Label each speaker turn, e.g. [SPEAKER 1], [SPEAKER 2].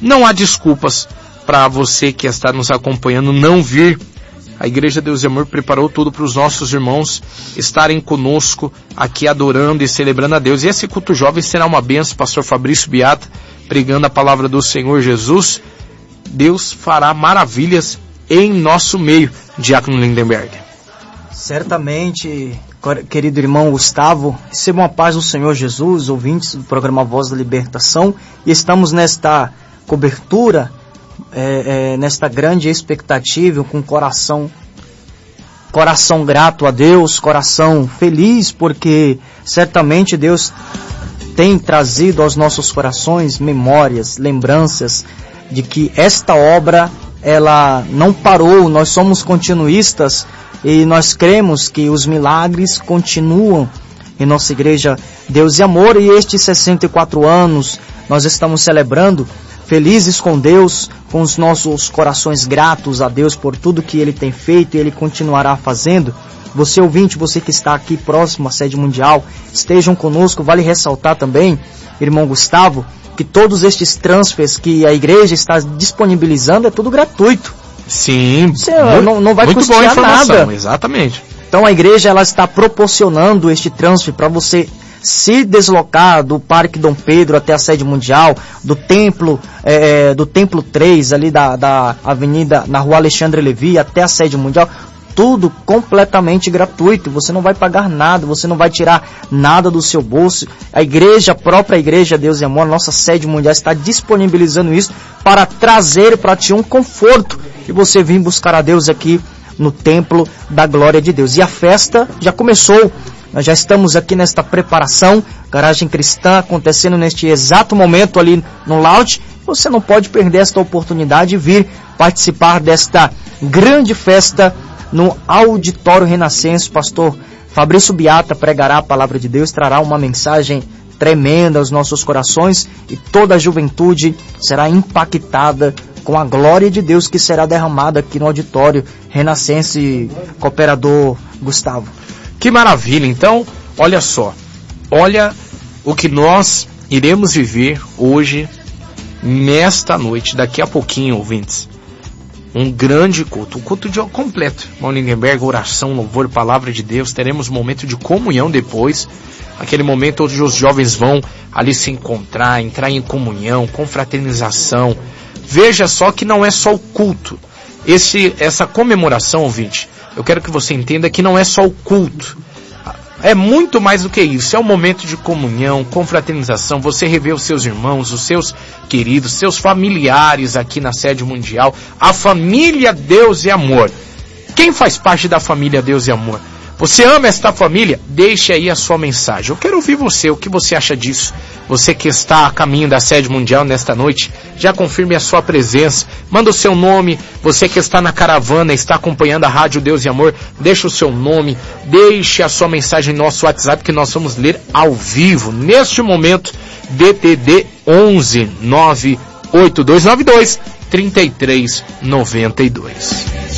[SPEAKER 1] não há desculpas para você que está nos acompanhando não vir. A Igreja Deus e Amor preparou tudo para os nossos irmãos estarem conosco aqui adorando e celebrando a Deus. E esse culto jovem será uma bênção, pastor Fabrício Beata, pregando a palavra do Senhor Jesus. Deus fará maravilhas em nosso meio, Diácono Lindenberg.
[SPEAKER 2] Certamente, querido irmão Gustavo, recebam a paz do Senhor Jesus, ouvintes do programa Voz da Libertação, e estamos nesta cobertura, nesta grande expectativa, com coração grato a Deus, coração feliz, porque certamente Deus tem trazido aos nossos corações memórias, lembranças de que esta obra, ela não parou. Nós somos continuistas e nós cremos que os milagres continuam em nossa Igreja Deus e Amor, e estes 64 anos nós estamos celebrando, felizes com Deus, com os nossos corações gratos a Deus por tudo que Ele tem feito e Ele continuará fazendo. Você ouvinte, você que está aqui próximo à sede mundial, estejam conosco. Vale ressaltar também, irmão Gustavo, que todos estes transfers que a igreja está disponibilizando é tudo gratuito.
[SPEAKER 1] Sim,
[SPEAKER 2] você não vai custear nada.
[SPEAKER 1] Exatamente.
[SPEAKER 2] Então a igreja, ela está proporcionando este transfer para você se deslocar do Parque Dom Pedro até a sede mundial, do templo 3, ali da avenida, na rua Alexandre Levi, até a sede mundial. Tudo completamente gratuito, você não vai pagar nada, você não vai tirar nada do seu bolso. A própria igreja Deus e Amor, nossa sede mundial, está disponibilizando isso para trazer para ti um conforto e você vir buscar a Deus aqui no templo da glória de Deus. E a festa já começou, nós já estamos aqui nesta preparação, Garagem Cristã acontecendo neste exato momento ali no lounge. Você não pode perder esta oportunidade de vir participar desta grande festa no Auditório Renascença. Pastor Fabrício Beata pregará a palavra de Deus, trará uma mensagem tremenda aos nossos corações e toda a juventude será impactada com a glória de Deus que será derramada aqui no Auditório Renascença, cooperador Gustavo.
[SPEAKER 1] Que maravilha! Então, olha só, olha o que nós iremos viver hoje, nesta noite, daqui a pouquinho, ouvintes. Um grande culto, um culto de completo. Irmão Lindenberg, oração, louvor, palavra de Deus. Teremos um momento de comunhão depois. Aquele momento onde os jovens vão ali se encontrar, entrar em comunhão, confraternização. Veja só que não é só o culto. Essa comemoração, ouvinte, eu quero que você entenda que não é só o culto. É muito mais do que isso. É um momento de comunhão, confraternização. Você rever os seus irmãos, os seus queridos, seus familiares aqui na sede mundial. A família Deus e Amor. Quem faz parte da família Deus e Amor? Você ama esta família? Deixe aí a sua mensagem. Eu quero ouvir você. O que você acha disso? Você que está a caminho da sede mundial nesta noite, já confirme a sua presença. Manda o seu nome. Você que está na caravana, está acompanhando a Rádio Deus e Amor, deixe o seu nome, deixe a sua mensagem no nosso WhatsApp que nós vamos ler ao vivo. Neste momento, DDD 11 98292 3392.